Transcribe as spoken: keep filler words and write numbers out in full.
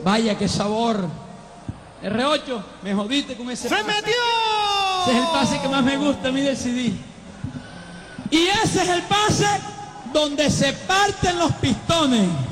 Vaya, qué sabor. R ocho, me jodiste con ese ¡Se pase. metió! Ese es el pase que más me gusta a mí del C D. Y ese es el pase donde se parten los pistones.